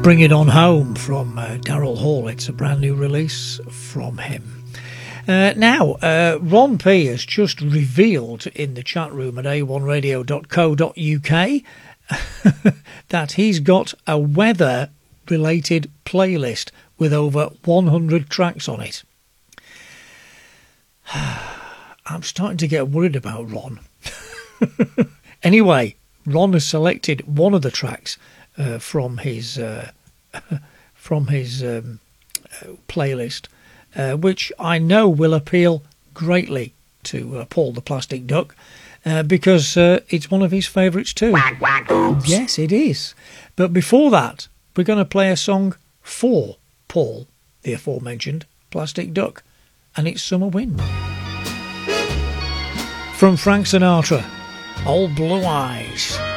Bring It On Home from Daryl Hall. It's a brand new release from him. Now, Ron P has just revealed in the chat room at a1radio.co.uk that he's got a weather-related playlist with over 100 tracks on it. I'm starting to get worried about Ron. Anyway, Ron has selected one of the tracks from his playlist, which I know will appeal greatly to Paul the Plastic Duck, because it's one of his favourites too. Quack, quack, oops. Yes, it is. But before that, we're going to play a song for Paul, the aforementioned Plastic Duck, and it's Summer Wind. From Frank Sinatra, Old Blue Eyes.